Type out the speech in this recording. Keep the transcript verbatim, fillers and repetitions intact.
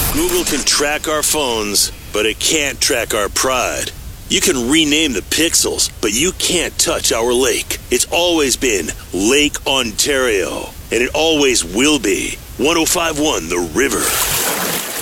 Google can track our phones, but it can't track our pride. You can rename the pixels, but you can't touch our lake. It's always been Lake Ontario, and it always will be. one oh five point one The River.